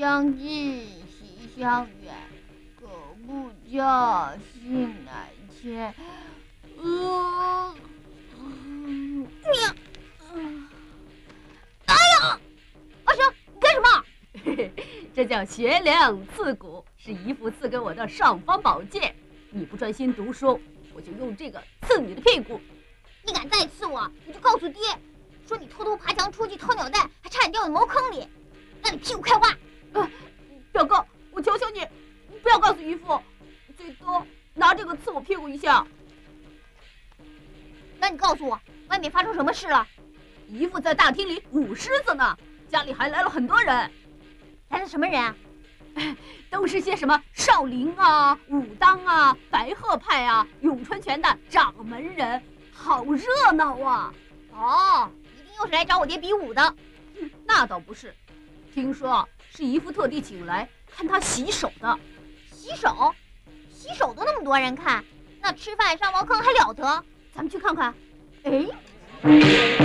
相近，习相远，苟不教，性乃迁。哎呀，阿生，你干什么？ 嘿嘿，这叫悬梁刺股，是姨父赐给我的尚方宝剑。你不专心读书，我就用这个刺你的屁股。 你敢再刺我，你就告诉爹，说你偷偷爬墙出去偷鸟蛋，还差点掉进茅坑里，让你屁股开花。 表哥，我求求你，不要告诉姨父，最多拿这个刺我屁股一下。 那你告诉我，外面发生什么事了？ 姨父在大厅里舞狮子呢，家里还来了很多人。 来了什么人啊？ 都是些什么少林啊、武当啊、白鹤派啊、咏春拳的掌门人，好热闹啊！ 哦，一定又是来找我爹比武的。 那倒不是，听说是姨父特地请来看他洗手的。 洗手？洗手都那么多人看，那吃饭上茅坑还了得？ 咱们去看看。 哎。